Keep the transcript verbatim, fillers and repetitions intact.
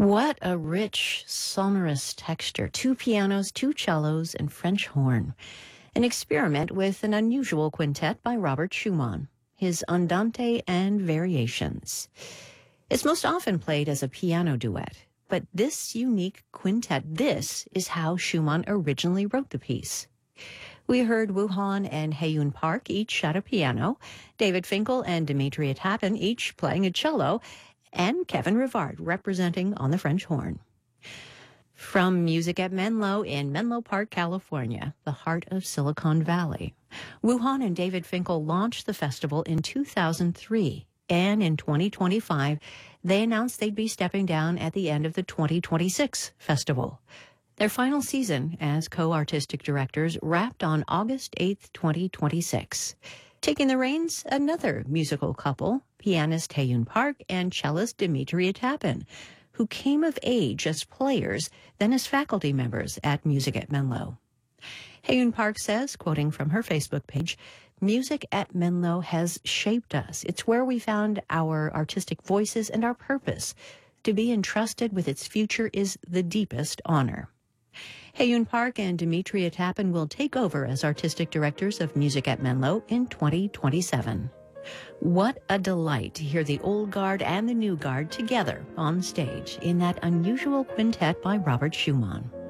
What a rich, sonorous texture. Two pianos, two cellos, and French horn. An experiment with an unusual quintet by Robert Schumann, his Andante and Variations. It's most often played as a piano duet, but this unique quintet, this is how Schumann originally wrote the piece. We heard Woo Han and Hae-Yoon Park each at a piano, David Finkel and Dmitri Atapin each playing a cello, and Kevin Rivard representing on the French horn. From Music at Menlo in Menlo Park, California, the heart of Silicon Valley, Woo Han and David Finkel launched the festival in two thousand three, and in twenty twenty-five, they announced they'd be stepping down at the end of the twenty twenty-six festival. Their final season as co-artistic directors wrapped on August eighth, twenty twenty-six. Taking the reins, another musical couple, pianist Hae-Yoon Park and cellist Dmitri Atapin, who came of age as players, then as faculty members at Music at Menlo. Hae-Yoon Park says, quoting from her Facebook page, "Music at Menlo has shaped us. It's where we found our artistic voices and our purpose. To be entrusted with its future is the deepest honor." Hae-Yoon Park and Dmitri Atapin will take over as artistic directors of Music at Menlo in twenty twenty-seven. What a delight to hear the old guard and the new guard together on stage in that unusual quintet by Robert Schumann.